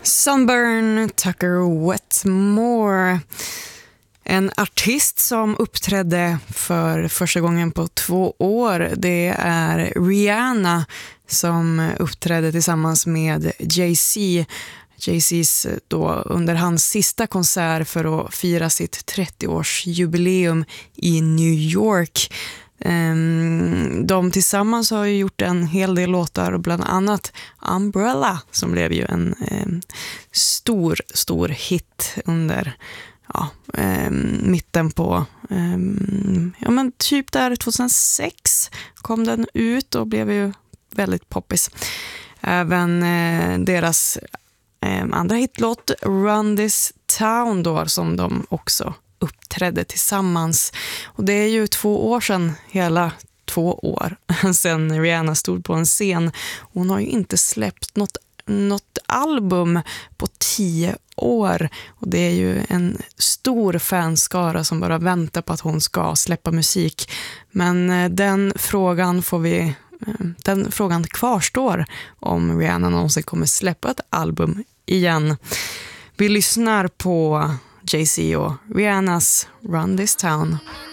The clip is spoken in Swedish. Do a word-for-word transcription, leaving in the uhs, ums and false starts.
Sunburn, Tucker Wetmore. En artist som uppträdde för första gången på två år, det är Rihanna som uppträdde tillsammans med Jay-Z. Jay-Z's då under hans sista konsert för att fira sitt trettioårsjubileum i New York. De tillsammans har ju gjort en hel del låtar, bland annat Umbrella som blev ju en eh, stor, stor hit under ja, eh, mitten på eh, ja, men typ där tjugohundrasex kom den ut och blev ju väldigt poppis. Även eh, deras eh, andra hitlåt Run This Town då, som de också uppträdde tillsammans. Och det är ju två år sedan, hela två år sedan Rihanna stod på en scen. Hon har ju inte släppt något, något album på tio år. Och det är ju en stor fanskara som bara väntar på att hon ska släppa musik. Men den frågan får vi, den frågan kvarstår om Rihanna någonsin kommer släppa ett album igen. Vi lyssnar på Jay-Z och Rihannas Run This Town.